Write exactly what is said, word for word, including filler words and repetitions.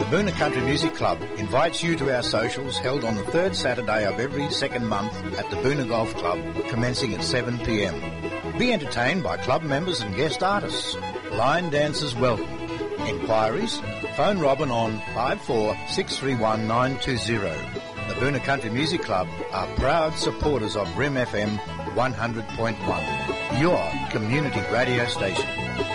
Boona Country Music Club invites you to our socials held on the third Saturday of every second month at the Boona Golf Club, commencing at seven p m. Be entertained by club members and guest artists. Line dancers welcome. Enquiries? Phone Robin on five four six three one nine two zero. The Boona Country Music Club are proud supporters of R I M F M one hundred point one, your community radio station.